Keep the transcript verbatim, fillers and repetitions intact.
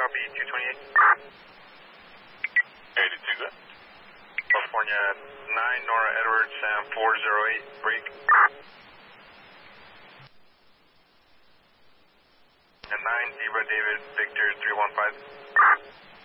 copy, two twenty-eight. eighty-two, good. California nine, Nora Edwards, Sam four zero eight, break. And nine, Zebra David, Victor three one five.